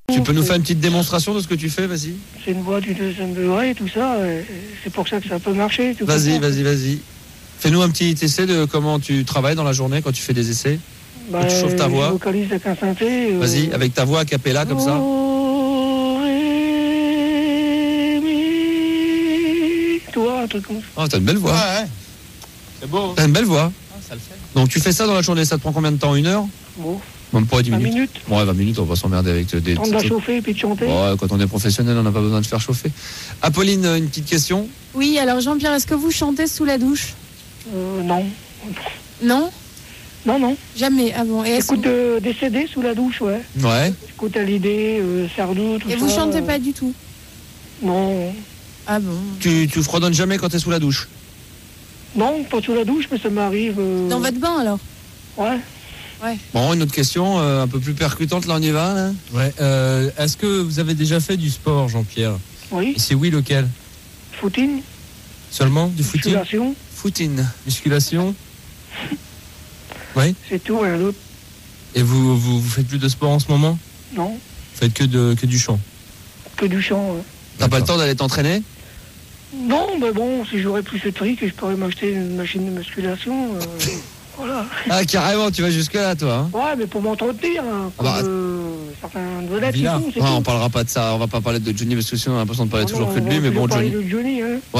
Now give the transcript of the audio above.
Tu peux nous faire une petite démonstration de ce que tu fais, vas-y. C'est une voie du deuxième degré et tout ça. Et c'est pour ça que ça peut marcher. Vas-y. Fais-nous un petit essai de comment tu travailles dans la journée quand tu fais des essais. Tu chauffes ta voix. Je vocalise avec un synthé. Vas-y, avec ta voix a cappella comme ça. Tu vois, un truc comme ça. Oh, t'as une belle voix. Ouais. C'est beau. T'as une belle voix. Ah, ça le fait. Donc tu fais ça dans la journée, ça te prend combien de temps? 1 heure? Bon, Même pas 10 20 minutes. minutes. Ouais, 20 minutes, on va pas s'emmerder avec des... Temps de la chauffer et puis de chanter. Ouais, quand on est professionnel, on n'a pas besoin de faire chauffer. Apolline, une petite question? Oui, alors Jean-Pierre, est-ce que vous chantez sous la douche? Non. Non? Non. Jamais. Ah bon. Et J'écoute des CD sous la douche, ouais. Ouais. J'écoute Hallyday, Sardou, tout ça. Et vous chantez pas du tout? Non. Ah bon. Tu fredonnes jamais quand t'es sous la douche? Non, pas sous la douche, mais ça m'arrive. Dans votre bain alors? Ouais. Bon, une autre question, un peu plus percutante, là on y va là. Ouais. Est-ce que vous avez déjà fait du sport, Jean-Pierre? Oui. Et c'est oui, lequel? Footing. Seulement du footing? Musculation. Foutine. Musculation? Oui. C'est tout, rien d'autre. Et vous faites plus de sport en ce moment? Non. Vous faites que du chant? Que du chant, ouais. T'as pas le temps d'aller t'entraîner? Non, mais bon, si j'aurais plus de fric et je pourrais m'acheter une machine de musculation, voilà. Ah, carrément, tu vas jusque là, toi. Hein. Ouais, mais pour m'entretenir, comme certains vedettes qui Villard. font, c'est Ouais, tout. on parlera pas de ça, on va pas parler de Johnny parce que sinon on a l'impression de parler toujours que de lui, mais bon, Johnny. Johnny. De Johnny, hein.